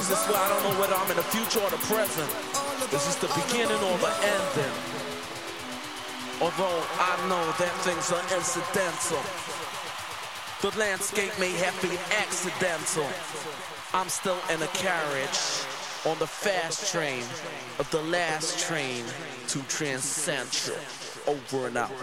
I swear I don't know whether I'm in the future or the present. Is this the beginning or the ending? Although I know that things are incidental, the landscape may have been accidental. I'm still in a carriage on the fast train of the last train to Transcentral. Over and out.